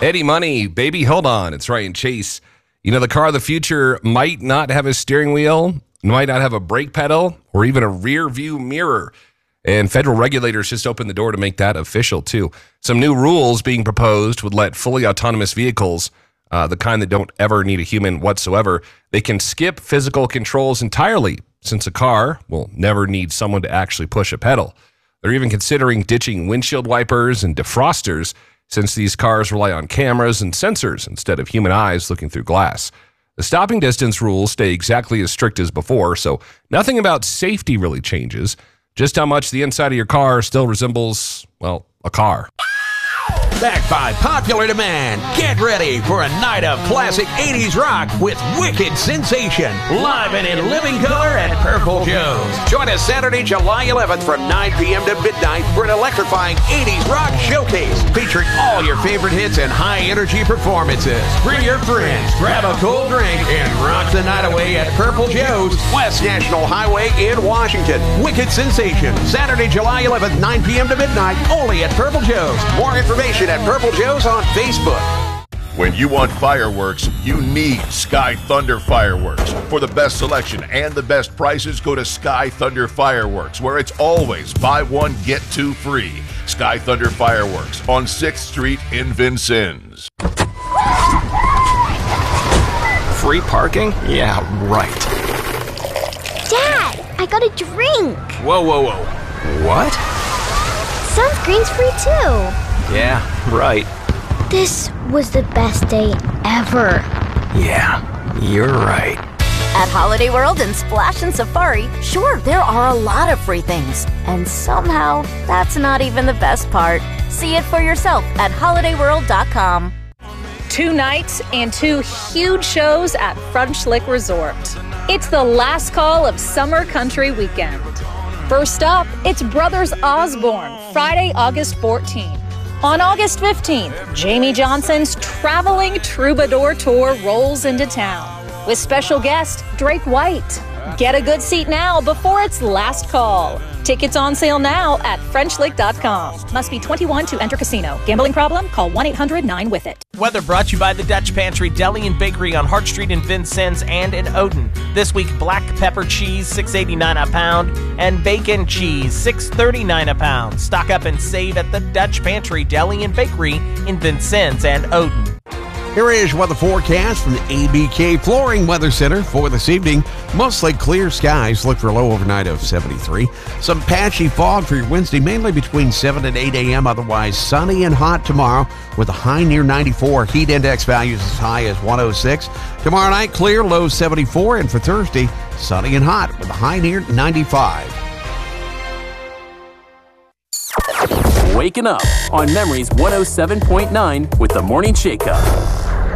Eddie Money, baby, hold on. It's Ryan Chase. You know, the car of the future might not have a steering wheel, might not have a brake pedal, or even a rear view mirror. And federal regulators just opened the door to make that official, too. Some new rules being proposed would let fully autonomous vehicles, the kind that don't ever need a human whatsoever, they can skip physical controls entirely, since a car will never need someone to actually push a pedal. They're even considering ditching windshield wipers and defrosters, since these cars rely on cameras and sensors instead of human eyes looking through glass. The stopping distance rules stay exactly as strict as before, so nothing about safety really changes. Just how much the inside of your car still resembles, well, a car. Backed by popular demand, get ready for a night of classic 80s rock with Wicked Sensation, live and in living color at Purple Joe's. Join us Saturday, July 11th from 9 p.m. to midnight for an electrifying 80s rock showcase featuring all your favorite hits and high-energy performances. Bring your friends, grab a cold drink, and rock the night away at Purple Joe's, West National Highway in Washington. Wicked Sensation, Saturday, July 11th, 9 p.m. to midnight, only at Purple Joe's. More information at Purple Joe's on Facebook. When you want fireworks, you need Sky Thunder Fireworks. For the best selection and the best prices, go to Sky Thunder Fireworks, where it's always buy one, get two free. Sky Thunder Fireworks on 6th Street in Vincennes. Free parking? Yeah, right. Dad, I got a drink. Whoa. What? Sunscreen's free too. Yeah, right. This was the best day ever. Yeah, you're right. At Holiday World and Splash and Safari, sure, there are a lot of free things. And somehow, that's not even the best part. See it for yourself at holidayworld.com. 2 nights and 2 huge shows at French Lick Resort. It's the last call of Summer Country Weekend. First up, it's Brothers Osborne, Friday, August 14th. On August 15th, Jamie Johnson's Traveling Troubadour Tour rolls into town with special guest Drake White. Get a good seat now before it's last call. Tickets on sale now at FrenchLick.com. Must be 21 to enter casino. Gambling problem? Call 1-800-9-WITH-IT. Weather brought to you by the Dutch Pantry Deli and Bakery on Hart Street in Vincennes and in Odin. This week, black pepper cheese, $6.89 a pound, and bacon cheese, $6.39 a pound. Stock up and save at the Dutch Pantry Deli and Bakery in Vincennes and Odin. Here is weather forecast from the ABK Flooring Weather Center for this evening. Mostly clear skies. Look for a low overnight of 73. Some patchy fog for your Wednesday, mainly between 7 and 8 a.m. Otherwise sunny and hot tomorrow with a high near 94. Heat index values as high as 106. Tomorrow night, clear, low 74. And for Thursday, sunny and hot with a high near 95. Waking up on Memories 107.9 with the Morning Shake-Up.